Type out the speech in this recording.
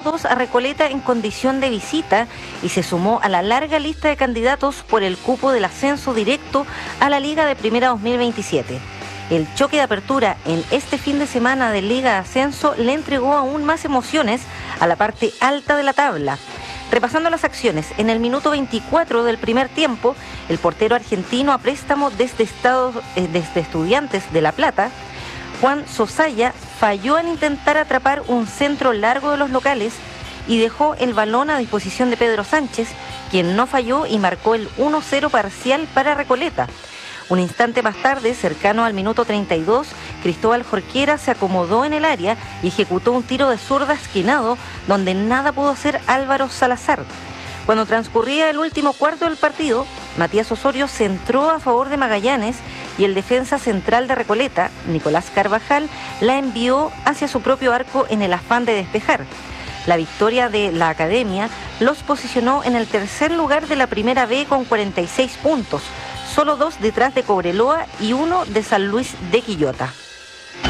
2 a Recoleta en condición de visita y se sumó a la larga lista de candidatos por el cupo del ascenso directo a la Liga de Primera 2027. El choque de apertura en este fin de semana de Liga de Ascenso le entregó aún más emociones a la parte alta de la tabla. Repasando las acciones, en el minuto 24 del primer tiempo, el portero argentino a préstamo desde Estudiantes de La Plata, Juan Sosaya, falló al intentar atrapar un centro largo de los locales y dejó el balón a disposición de Pedro Sánchez, quien no falló y marcó el 1-0 parcial para Recoleta. Un instante más tarde, cercano al minuto 32, Cristóbal Jorquera se acomodó en el área y ejecutó un tiro de zurda esquinado donde nada pudo hacer Álvaro Salazar. Cuando transcurría el último cuarto del partido, Matías Osorio centró a favor de Magallanes y el defensa central de Recoleta, Nicolás Carvajal, la envió hacia su propio arco en el afán de despejar. La victoria de la Academia los posicionó en el tercer lugar de la Primera B con 46 puntos, solo 2 detrás de Cobreloa y 1 de San Luis de Quillota.